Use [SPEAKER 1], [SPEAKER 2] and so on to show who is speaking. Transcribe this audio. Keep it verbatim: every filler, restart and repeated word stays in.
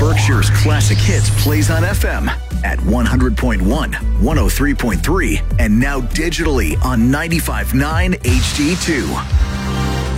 [SPEAKER 1] Berkshire's classic hits plays on F M at one hundred point one, one oh three point three, and now digitally on ninety-five point nine H D two.